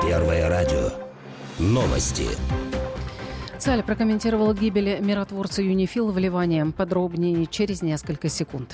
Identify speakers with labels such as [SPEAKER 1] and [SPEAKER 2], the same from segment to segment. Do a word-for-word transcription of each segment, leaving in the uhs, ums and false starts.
[SPEAKER 1] Первое радио. Новости.
[SPEAKER 2] ЦАЛЬ прокомментировал гибель миротворца ЮНИФИЛ в Ливане. Подробнее через несколько секунд.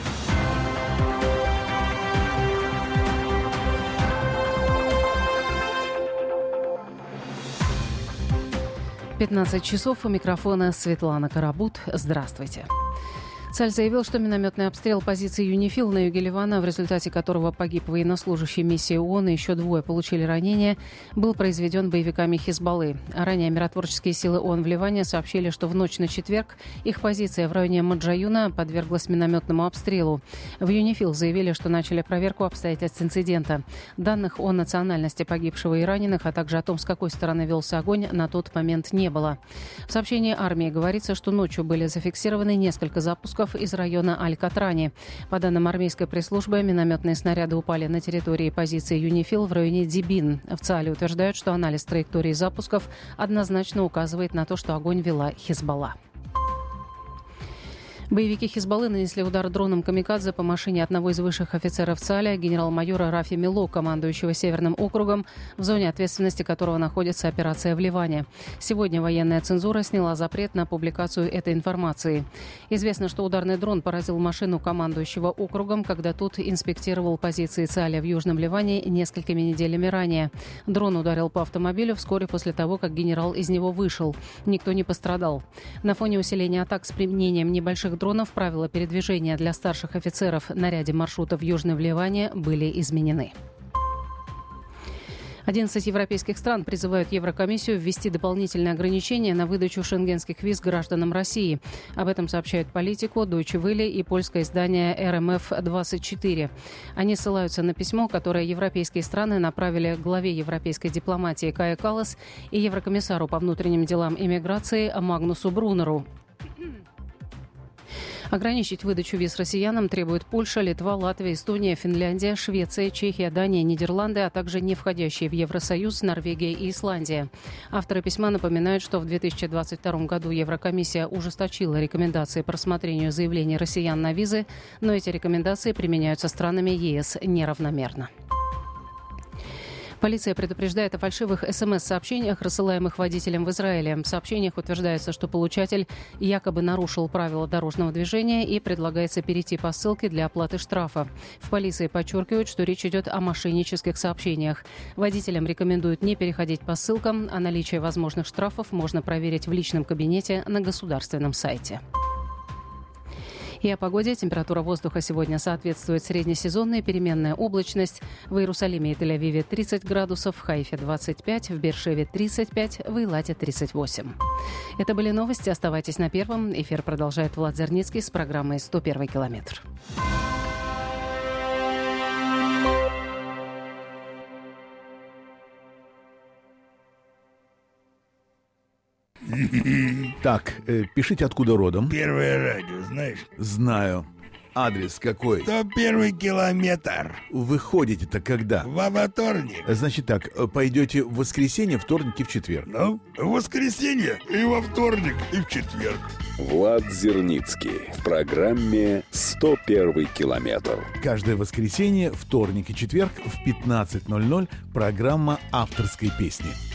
[SPEAKER 2] пятнадцать часов. У микрофона Светлана Карабут. Здравствуйте. ЦАЛЬ заявил, что минометный обстрел позиций ЮНИФИЛ на юге Ливана, в результате которого погиб военнослужащий миссии ООН и еще двое получили ранения, был произведен боевиками Хизбаллы. А ранее миротворческие силы ООН в Ливане сообщили, что в ночь на четверг их позиция в районе Маджаюна подверглась минометному обстрелу. В ЮНИФИЛ заявили, что начали проверку обстоятельств инцидента. Данных о национальности погибшего и раненых, а также о том, с какой стороны велся огонь, на тот момент не было. В сообщении армии говорится, что ночью были зафиксированы несколько запусков из района Аль-Катрани. По данным армейской пресс-службы, минометные снаряды упали на территории позиции ЮНИФИЛ в районе Дибин. В ЦАЛе утверждают, что анализ траектории запусков однозначно указывает на то, что огонь вела Хизбалла. Боевики Хизбаллы нанесли удар дроном «Камикадзе» по машине одного из высших офицеров ЦАЛя, генерал-майора Рафи Мило, командующего Северным округом, в зоне ответственности которого находится операция в Ливане. Сегодня военная цензура сняла запрет на публикацию этой информации. Известно, что ударный дрон поразил машину командующего округом, когда тот инспектировал позиции ЦАЛя в Южном Ливане несколькими неделями ранее. Дрон ударил по автомобилю вскоре после того, как генерал из него вышел. Никто не пострадал. На фоне усиления атак с применением небольших дронов правила передвижения для старших офицеров на ряде маршрутов в Южном Ливане были изменены. одиннадцать европейских стран призывают Еврокомиссию ввести дополнительные ограничения на выдачу шенгенских виз гражданам России. Об этом сообщают Политико, Deutsche Welle и польское издание эр эм эф двадцать четыре. Они ссылаются на письмо, которое европейские страны направили главе европейской дипломатии Кае Каллас и еврокомиссару по внутренним делам и миграции Магнусу Брунеру. Ограничить выдачу виз россиянам требуют Польша, Литва, Латвия, Эстония, Финляндия, Швеция, Чехия, Дания, Нидерланды, а также не входящие в Евросоюз Норвегия и Исландия. Авторы письма напоминают, что в две тысячи двадцать втором году Еврокомиссия ужесточила рекомендации по рассмотрению заявлений россиян на визы, но эти рекомендации применяются странами ЕС неравномерно. Полиция предупреждает о фальшивых эс эм эс-сообщениях, рассылаемых водителем в Израиле. В сообщениях утверждается, что получатель якобы нарушил правила дорожного движения и предлагается перейти по ссылке для оплаты штрафа. В полиции подчеркивают, что речь идет о мошеннических сообщениях. Водителям рекомендуют не переходить по ссылкам, а наличие возможных штрафов можно проверить в личном кабинете на государственном сайте. И о погоде. Температура воздуха сегодня соответствует среднесезонной, переменная облачность. В Иерусалиме и Тель-Авиве тридцать градусов, в Хайфе двадцать пять, в Беэр-Шеве тридцать пять, в Эйлате тридцать восемь. Это были новости. Оставайтесь на первом. Эфир продолжает Влад Зерницкий с программой «сто первый километр».
[SPEAKER 3] Так, э, пишите, откуда родом.
[SPEAKER 4] Первое радио, знаешь?
[SPEAKER 3] Знаю. Адрес какой?
[SPEAKER 4] сто первый километр.
[SPEAKER 3] Вы ходите-то когда?
[SPEAKER 4] Во вторник.
[SPEAKER 3] Значит так, пойдете в воскресенье, вторник и в четверг.
[SPEAKER 4] Ну, в воскресенье и во вторник и в четверг.
[SPEAKER 5] Влад Зерницкий в программе «сто первый километр».
[SPEAKER 3] Каждое воскресенье, вторник и четверг в пятнадцать ноль ноль программа авторской песни.